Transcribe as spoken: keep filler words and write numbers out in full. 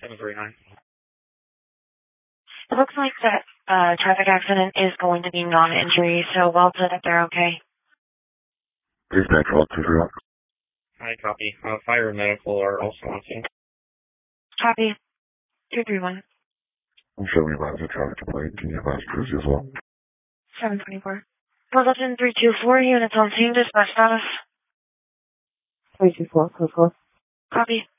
seven three nine. It looks like that uh, traffic accident is going to be non-injury, so well put that they're okay. Dispatch, all two three one. Hi, copy. Uh, fire and medical are also on scene. Copy. two three one. I'm showing you about the traffic complaint. Can you advise Druzy as well? seven twenty-four. Pleasanton three two four, units on scene, dispatch status. three two four, four four. Copy.